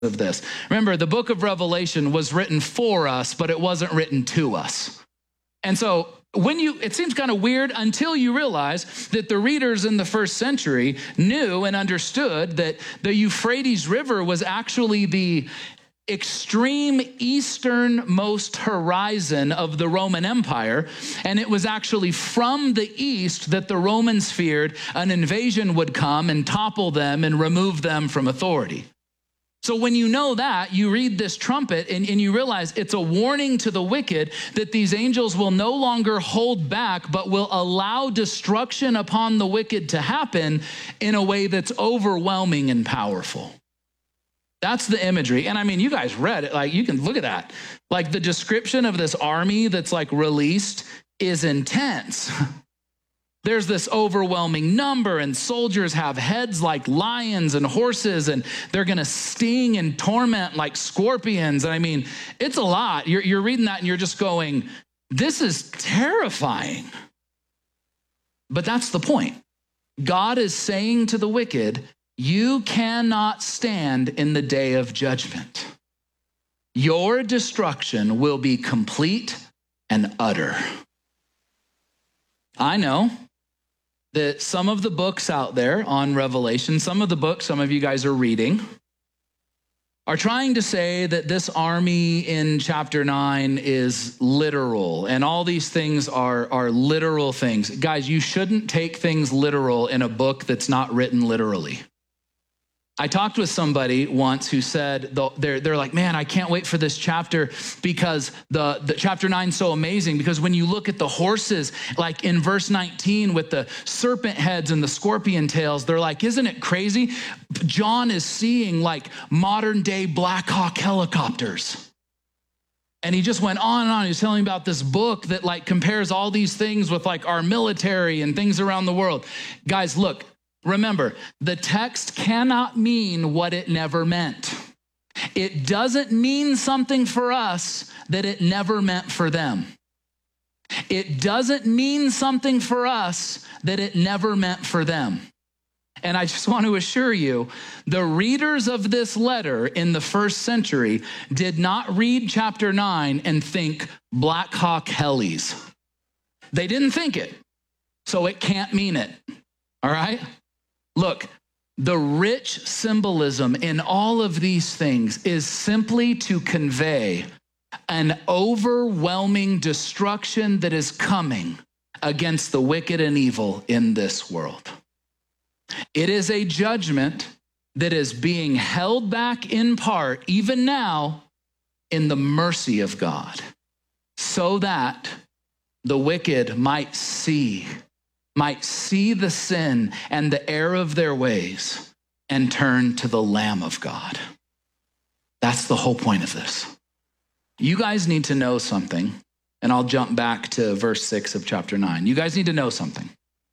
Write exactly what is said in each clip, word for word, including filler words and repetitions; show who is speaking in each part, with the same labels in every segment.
Speaker 1: of this. Remember, the book of Revelation was written for us, but it wasn't written to us. And so when you, it seems kind of weird until you realize that the readers in the first century knew and understood that the Euphrates River was actually the extreme easternmost horizon of the Roman Empire. And it was actually from the east that the Romans feared an invasion would come and topple them and remove them from authority. So when you know that, you read this trumpet and, and you realize it's a warning to the wicked that these angels will no longer hold back, but will allow destruction upon the wicked to happen in a way that's overwhelming and powerful. That's the imagery. And I mean, you guys read it, like you can look at that. Like the description of this army that's like released is intense. There's this overwhelming number, and soldiers have heads like lions and horses, and they're going to sting and torment like scorpions. And I mean, it's a lot. You're, you're reading that and you're just going, this is terrifying. But that's the point. God is saying to the wicked, you cannot stand in the day of judgment. Your destruction will be complete and utter. I know that some of the books out there on Revelation, some of the books some of you guys are reading, are trying to say that this army in chapter nine is literal, and all these things are, are literal things. Guys, you shouldn't take things literal in a book that's not written literally. I talked with somebody once who said, they're, they're like, man, I can't wait for this chapter because the, the chapter nine is so amazing, because when you look at the horses, like in verse nineteen with the serpent heads and the scorpion tails, they're like, isn't it crazy? John is seeing like modern day Black Hawk helicopters. And he just went on and on. He was telling me about this book that like compares all these things with like our military and things around the world. Guys, look. Remember, the text cannot mean what it never meant. It doesn't mean something for us that it never meant for them. It doesn't mean something for us that it never meant for them. And I just want to assure you, the readers of this letter in the first century did not read chapter nine and think Black Hawk helis. They didn't think it, so it can't mean it, all right? Look, the rich symbolism in all of these things is simply to convey an overwhelming destruction that is coming against the wicked and evil in this world. It is a judgment that is being held back in part, even now, in the mercy of God, so that the wicked might see might see the sin and the error of their ways and turn to the Lamb of God. That's the whole point of this. You guys need to know something, and I'll jump back to verse six of chapter nine. You guys need to know something.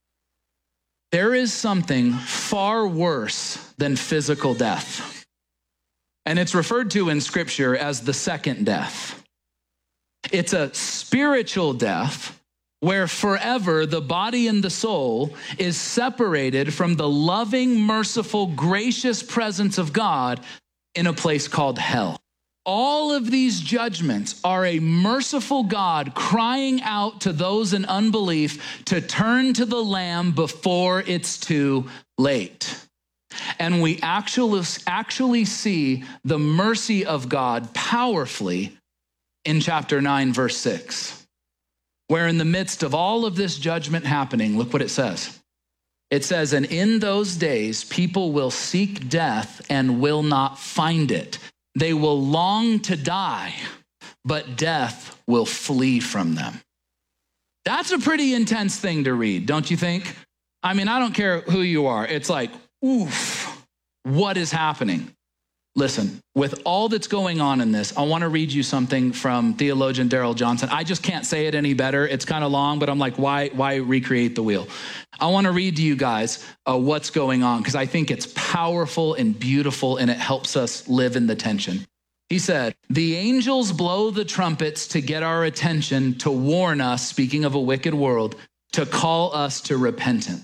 Speaker 1: There is something far worse than physical death, and it's referred to in Scripture as the second death. It's a spiritual death where forever the body and the soul is separated from the loving, merciful, gracious presence of God in a place called hell. All of these judgments are a merciful God crying out to those in unbelief to turn to the Lamb before it's too late. And we actually, actually see the mercy of God powerfully in chapter nine, verse six. Where in the midst of all of this judgment happening, look what it says. It says, and in those days, people will seek death and will not find it. They will long to die, but death will flee from them. That's a pretty intense thing to read, don't you think? I mean, I don't care who you are. It's like, oof, what is happening? Listen, with all that's going on in this, I want to read you something from theologian Darrell Johnson. I just can't say it any better. It's kind of long, but I'm like, why, why recreate the wheel? I want to read to you guys uh, what's going on, because I think it's powerful and beautiful, and it helps us live in the tension. He said, the angels blow the trumpets to get our attention, to warn us, speaking of a wicked world, to call us to repentance.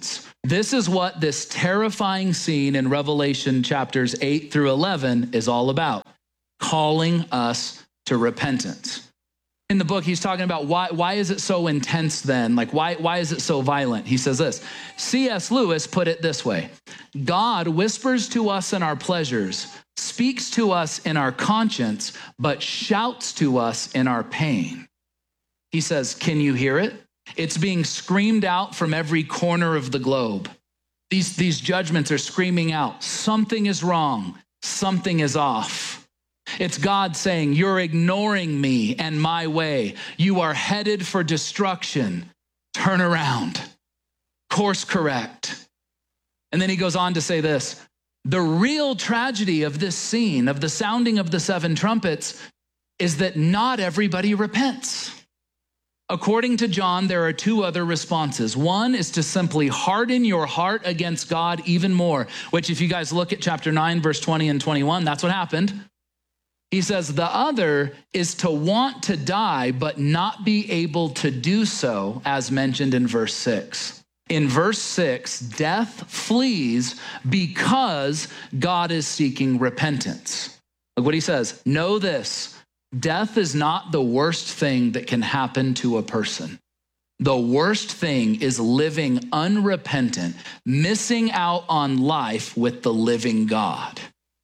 Speaker 1: This is what this terrifying scene in Revelation chapters eight through eleven is all about, calling us to repentance. In the book, he's talking about why, why is it so intense then? Like, why, why is it so violent? He says this, C S Lewis put it this way, God whispers to us in our pleasures, speaks to us in our conscience, but shouts to us in our pain. He says, can you hear it? It's being screamed out from every corner of the globe. These, these judgments are screaming out, something is wrong, something is off. It's God saying, you're ignoring me and my way. You are headed for destruction. Turn around, course correct. And then he goes on to say this, the real tragedy of this scene, of the sounding of the seven trumpets, is that not everybody repents. According to John, there are two other responses. One is to simply harden your heart against God even more, which if you guys look at chapter nine, verse twenty and twenty-one, that's what happened. He says the other is to want to die, but not be able to do so, as mentioned in verse six. In verse six, death flees because God is seeking repentance. Look what he says, know this, death is not the worst thing that can happen to a person. The worst thing is living unrepentant, missing out on life with the living God.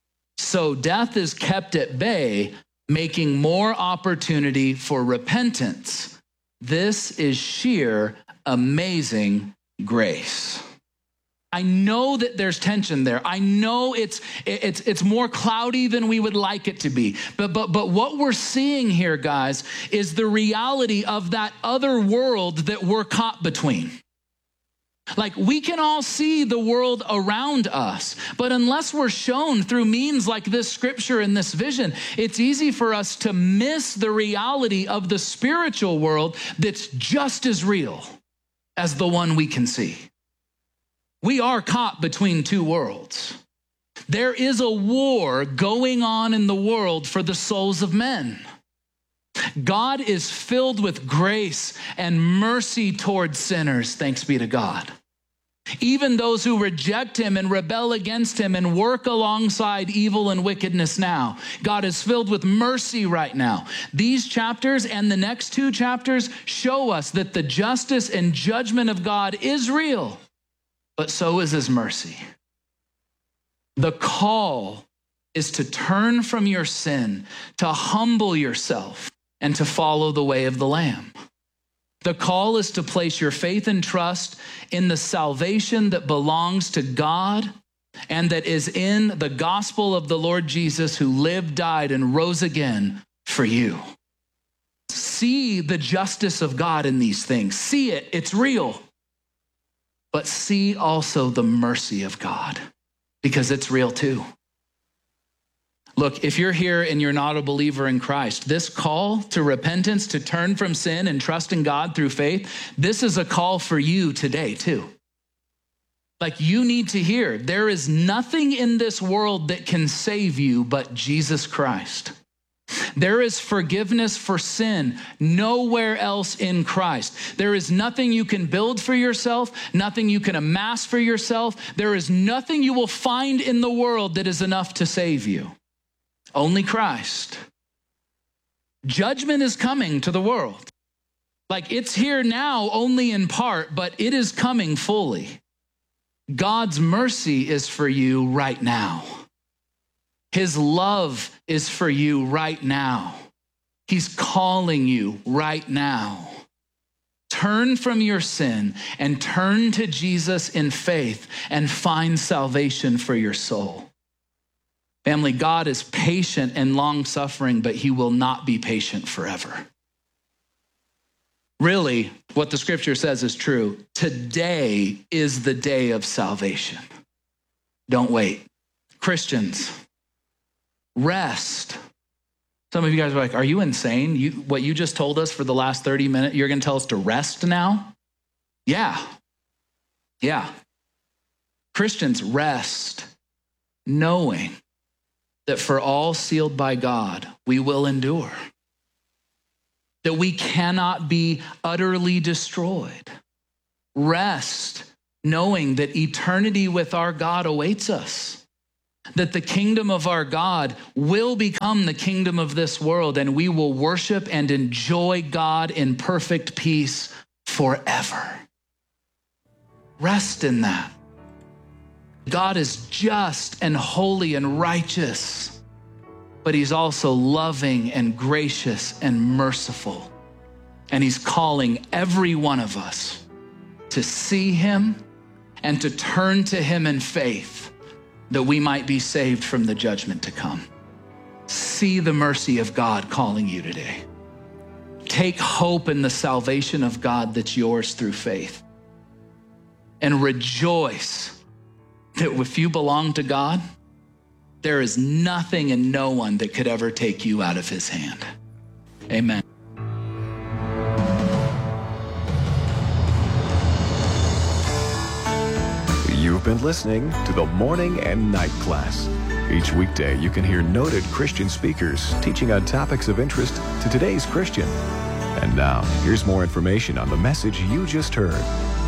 Speaker 1: So death is kept at bay, making more opportunity for repentance. This is sheer amazing grace. I know that there's tension there. I know it's it's it's more cloudy than we would like it to be. But but but what we're seeing here, guys, is the reality of that other world that we're caught between. Like, we can all see the world around us, but unless we're shown through means like this scripture and this vision, it's easy for us to miss the reality of the spiritual world that's just as real as the one we can see. We are caught between two worlds. There is a war going on in the world for the souls of men. God is filled with grace and mercy towards sinners, thanks be to God. Even those who reject him and rebel against him and work alongside evil and wickedness now. God is filled with mercy right now. These chapters and the next two chapters show us that the justice and judgment of God is real, but so is his mercy. The call is to turn from your sin, to humble yourself, and to follow the way of the Lamb. The call is to place your faith and trust in the salvation that belongs to God and that is in the gospel of the Lord Jesus, who lived, died, and rose again for you. See the justice of God in these things. See it, it's real. But see also the mercy of God, because it's real too. Look, if you're here and you're not a believer in Christ, this call to repentance, to turn from sin and trust in God through faith, this is a call for you today too. Like, you need to hear, there is nothing in this world that can save you but Jesus Christ. There is forgiveness for sin nowhere else in Christ. There is nothing you can build for yourself, nothing you can amass for yourself. There is nothing you will find in the world that is enough to save you. Only Christ. Judgment is coming to the world. Like, it's here now only in part, but it is coming fully. God's mercy is for you right now. His love is for you right now. He's calling you right now. Turn from your sin and turn to Jesus in faith and find salvation for your soul. Family, God is patient and long-suffering, but he will not be patient forever. Really, what the scripture says is true. Today is the day of salvation. Don't wait. Christians, rest. Some of you guys are like, are you insane? You, what you just told us for the last thirty minutes, you're going to tell us to rest now? Yeah. Yeah. Christians, rest, knowing that for all sealed by God, we will endure. That we cannot be utterly destroyed. Rest, knowing that eternity with our God awaits us, that the kingdom of our God will become the kingdom of this world, and we will worship and enjoy God in perfect peace forever. Rest in that. God is just and holy and righteous, but he's also loving and gracious and merciful. And he's calling every one of us to see him and to turn to him in faith, that we might be saved from the judgment to come. See the mercy of God calling you today. Take hope in the salvation of God that's yours through faith. And rejoice that if you belong to God, there is nothing and no one that could ever take you out of his hand. Amen.
Speaker 2: You've been listening to the Morning and Night Class. Each weekday, you can hear noted Christian speakers teaching on topics of interest to today's Christian. And now, here's more information on the message you just heard.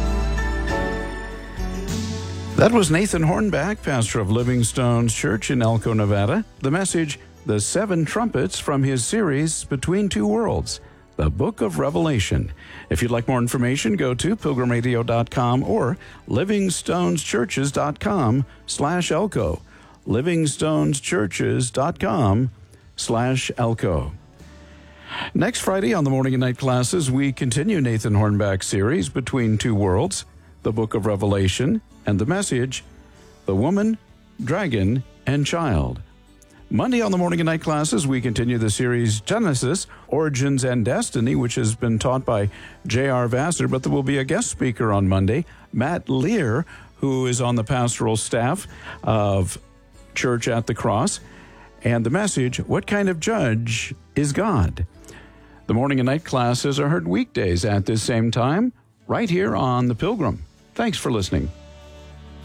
Speaker 3: That was Nathan Hornback, pastor of Living Stones Church in Elko, Nevada. The message, The Seven Trumpets, from his series, Between Two Worlds, the Book of Revelation. If you'd like more information, go to pilgrim radio dot com or livingstoneschurches.com slash Elko. livingstoneschurches.com slash Elko. Next Friday on the Morning and Night Classes, we continue Nathan Hornback's series, Between Two Worlds, the Book of Revelation, and the message, The Woman, Dragon, and Child. Monday on the Morning and Night Classes, we continue the series Genesis, Origins and Destiny, which has been taught by J R Vassar, but there will be a guest speaker on Monday, Matt Lear, who is on the pastoral staff of Church at the Cross. And the message, What Kind of Judge is God? The Morning and Night Classes are heard weekdays at this same time, right here on The Pilgrim. Thanks for listening.